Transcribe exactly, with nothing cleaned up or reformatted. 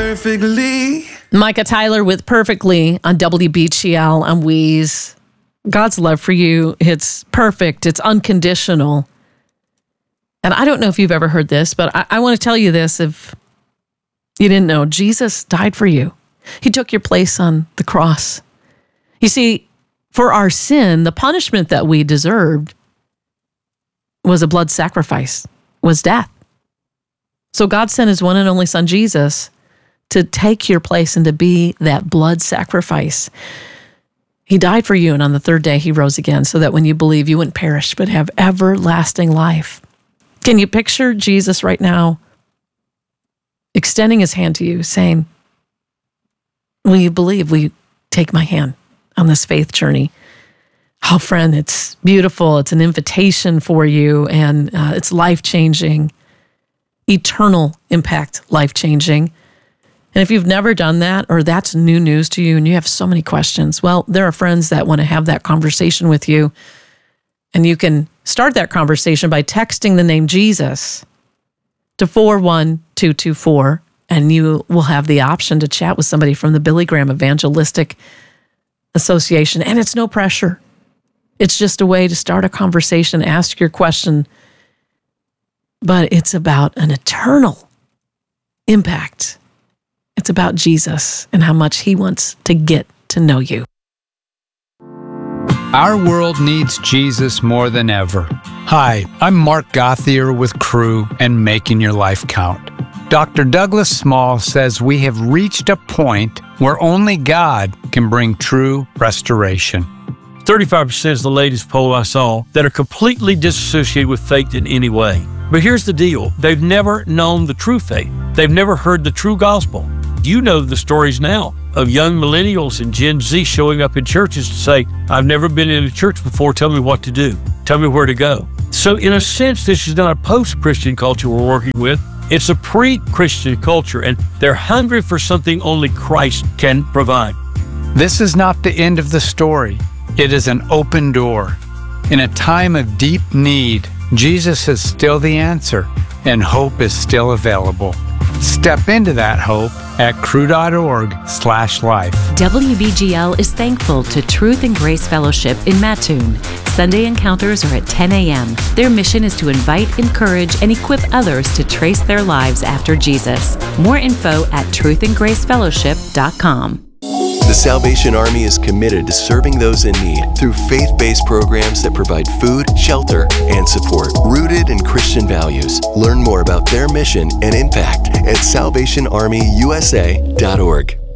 Perfectly. Micah Tyler with Perfectly on W B G L on Wheeze. God's love for you, it's perfect. It's unconditional. And I don't know if you've ever heard this, but I, I want to tell you this if you didn't know. Jesus died for you. He took your place on the cross. You see, for our sin, the punishment that we deserved was a blood sacrifice, was death. So God sent his one and only son, Jesus, to take your place and to be that blood sacrifice. He died for you, and on the third day he rose again so that when you believe, you wouldn't perish but have everlasting life. Can you picture Jesus right now extending his hand to you, saying, will you believe? Will you take my hand on this faith journey? Oh, friend, it's beautiful. It's an invitation for you, and uh, it's life-changing, eternal impact, life-changing. And if you've never done that, or that's new news to you and you have so many questions, well, there are friends that want to have that conversation with you. And you can start that conversation by texting the name Jesus to four one two two four, and you will have the option to chat with somebody from the Billy Graham Evangelistic Association. And it's no pressure. It's just a way to start a conversation, ask your question. But it's about an eternal impact. It's about Jesus and how much he wants to get to know you. Our world needs Jesus more than ever. Hi, I'm Mark Gothier with Crew and Making Your Life Count. Doctor Douglas Small says we have reached a point where only God can bring true restoration. thirty-five percent is the latest poll I saw that are completely disassociated with faith in any way. But here's the deal. They've never known the true faith. They've never heard the true gospel. You know the stories now of young millennials and Gen Z showing up in churches to say, I've never been in a church before, tell me what to do. Tell me where to go. So in a sense, this is not a post-Christian culture we're working with. It's a pre-Christian culture, and they're hungry for something only Christ can provide. This is not the end of the story. It is an open door. In a time of deep need, Jesus is still the answer, and hope is still available. Step into that hope at crew.org slash life. W B G L is thankful to Truth and Grace Fellowship in Mattoon. Sunday encounters are at ten a.m. Their mission is to invite, encourage, and equip others to trace their lives after Jesus. More info at truth and grace fellowship dot com. The Salvation Army is committed to serving those in need through faith-based programs that provide food, shelter, and support, rooted in Christian values. Learn more about their mission and impact at salvation army u s a dot org.